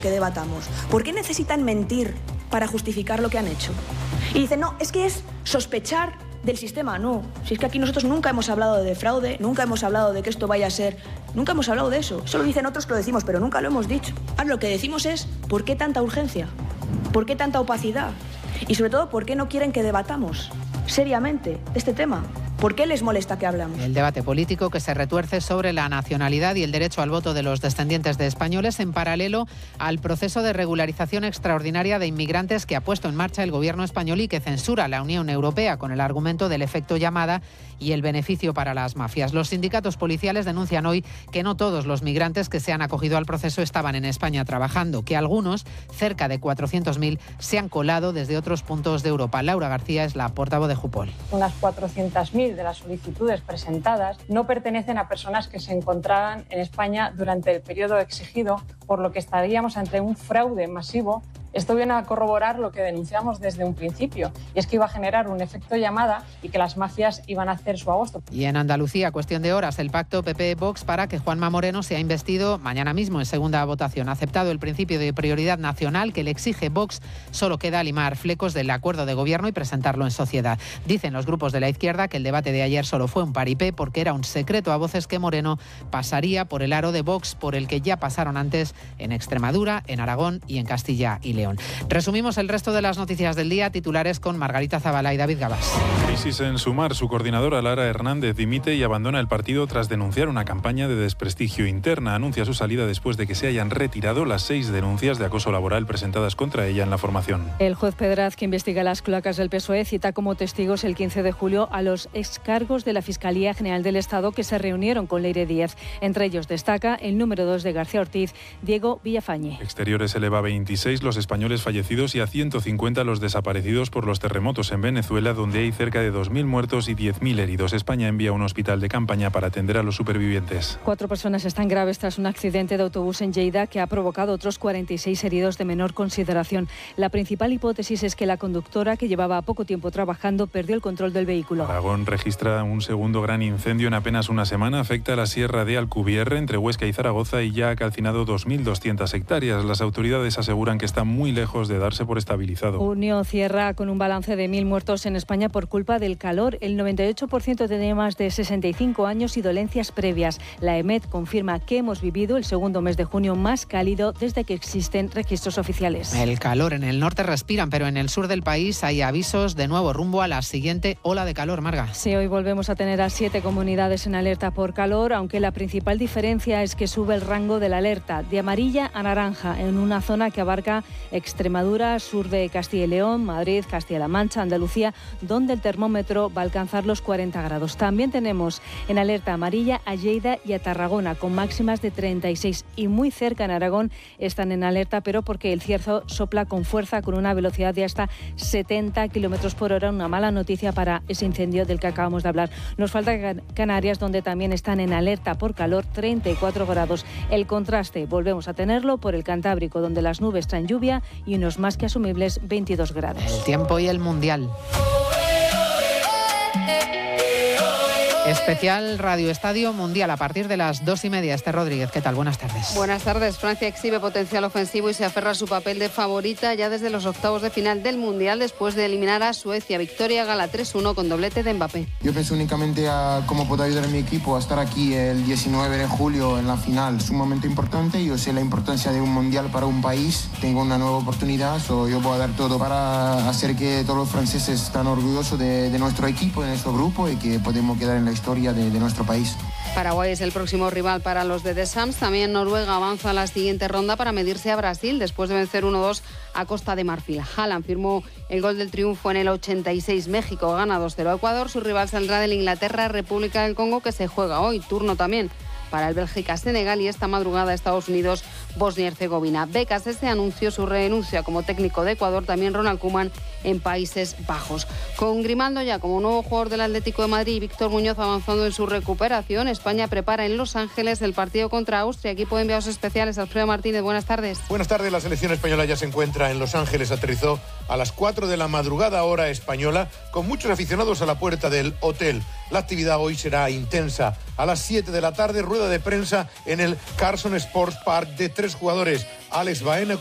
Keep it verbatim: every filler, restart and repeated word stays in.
que debatamos. ¿Por qué necesitan mentir para justificar lo que han hecho? Y dicen, no, es que es sospechar del sistema. No, si es que aquí nosotros nunca hemos hablado de fraude, nunca hemos hablado de que esto vaya a ser, nunca hemos hablado de eso. Eso lo dicen otros que lo decimos, pero nunca lo hemos dicho. Ahora lo que decimos es, ¿por qué tanta urgencia? ¿Por qué tanta opacidad? Y sobre todo, ¿por qué no quieren que debatamos seriamente este tema? ¿Por qué les molesta que hablamos? El debate político que se retuerce sobre la nacionalidad y el derecho al voto de los descendientes de españoles en paralelo al proceso de regularización extraordinaria de inmigrantes que ha puesto en marcha el gobierno español y que censura la Unión Europea con el argumento del efecto llamada y el beneficio para las mafias. Los sindicatos policiales denuncian hoy que no todos los migrantes que se han acogido al proceso estaban en España trabajando, que algunos, cerca de cuatrocientos mil, se han colado desde otros puntos de Europa. Laura García es la portavoz de Jupol. Unas cuatrocientas mil de las solicitudes presentadas no pertenecen a personas que se encontraban en España durante el periodo exigido, por lo que estaríamos ante un fraude masivo. Esto viene a corroborar lo que denunciamos desde un principio, y es que iba a generar un efecto llamada y que las mafias iban a hacer su agosto. Y en Andalucía, cuestión de horas, el pacto P P-Vox para que Juanma Moreno sea investido mañana mismo en segunda votación. Aceptado el principio de prioridad nacional que le exige Vox, solo queda limar flecos del acuerdo de gobierno y presentarlo en sociedad. Dicen los grupos de la izquierda que el debate de ayer solo fue un paripé porque era un secreto a voces que Moreno pasaría por el aro de Vox por el que ya pasaron antes en Extremadura, en Aragón y en Castilla y León. Resumimos el resto de las noticias del día, titulares con Margarita Zavala y David Gabás. Crisis en Sumar. Su coordinadora Lara Hernández dimite y abandona el partido tras denunciar una campaña de desprestigio interna. Anuncia su salida después de que se hayan retirado las seis denuncias de acoso laboral presentadas contra ella en la formación. El juez Pedraz, que investiga las cloacas del P S O E, cita como testigos el quince de julio a los excargos de la Fiscalía General del Estado que se reunieron con Leire Díez. Entre ellos destaca el número dos de García Ortiz, Diego Villafañe. Exteriores eleva a veintiséis los españoles fallecidos y a ciento cincuenta los desaparecidos por los terremotos en Venezuela, donde hay cerca de dos mil muertos y diez mil heridos. España envía un hospital de campaña para atender a los supervivientes. Cuatro personas están graves tras un accidente de autobús en Lleida que ha provocado otros cuarenta y seis heridos de menor consideración. La principal hipótesis es que la conductora, que llevaba poco tiempo trabajando, perdió el control del vehículo. Aragón registra un segundo gran incendio en apenas una semana. Afecta a la sierra de Alcubierre, entre Huesca y Zaragoza, y ya ha calcinado dos mil doscientas hectáreas. Las autoridades aseguran que está muy lejos de darse por estabilizado. Junio cierra con un balance de mil muertos en España por culpa del calor. El noventa y ocho por ciento tiene más de sesenta y cinco años y dolencias previas. La E M E D confirma que hemos vivido el segundo mes de junio más cálido desde que existen registros oficiales. El calor en el norte respiran, pero en el sur del país hay avisos de nuevo rumbo a la siguiente ola de calor, Marga. Sí, hoy volvemos a tener a siete comunidades en alerta por calor, aunque la principal diferencia es que sube el rango de la alerta de amarilla a naranja en una zona que abarca Extremadura, sur de Castilla y León, Madrid, Castilla-La Mancha, Andalucía, donde el termómetro va a alcanzar los cuarenta grados. También tenemos en alerta amarilla a Lleida y a Tarragona, con máximas de treinta y seis. Y muy cerca en Aragón están en alerta, pero porque el cierzo sopla con fuerza con una velocidad de hasta setenta kilómetros por hora. Una mala noticia para ese incendio del que acabamos de hablar. Nos falta Canarias, donde también están en alerta por calor, treinta y cuatro grados. El contraste volvemos a tenerlo por el Cantábrico, donde las nubes traen lluvia y unos más que asumibles veintidós grados. El tiempo y el mundial. Especial Radio Estadio Mundial a partir de las dos y media. Esther Rodríguez, ¿qué tal? Buenas tardes. Buenas tardes. Francia exhibe potencial ofensivo y se aferra a su papel de favorita ya desde los octavos de final del Mundial, después de eliminar a Suecia. Victoria gala tres uno con doblete de Mbappé. Yo pienso únicamente a cómo puedo ayudar a mi equipo a estar aquí el diecinueve de julio en la final. Es un momento importante. Yo sé la importancia de un Mundial para un país. Tengo una nueva oportunidad. So yo voy a dar todo para hacer que todos los franceses estén orgullosos de, de nuestro equipo, de nuestro grupo, y que podemos quedar en la historia de, de nuestro país. Paraguay es el próximo rival para los de Deschamps. También Noruega avanza a la siguiente ronda para medirse a Brasil después de vencer uno dos a Costa de Marfil. Haaland firmó el gol del triunfo en el ochenta y seis. México gana dos cero a Ecuador. Su rival saldrá del Inglaterra, República del Congo, que se juega hoy. Turno también para el Bélgica-Senegal y esta madrugada Estados Unidos, Bosnia-Herzegovina. Becasese anunció su renuncia como técnico de Ecuador, también Ronald Koeman en Países Bajos. Con Grimaldo ya como nuevo jugador del Atlético de Madrid y Víctor Muñoz avanzando en su recuperación, España prepara en Los Ángeles el partido contra Austria. Equipo de enviados especiales, Alfredo Martínez, buenas tardes. Buenas tardes, la selección española ya se encuentra en Los Ángeles, aterrizó a las cuatro de la madrugada hora española, con muchos aficionados a la puerta del hotel. La actividad hoy será intensa. A las siete de la tarde, rueda de prensa en el Carson Sports Park de tres jugadores. Alex Baena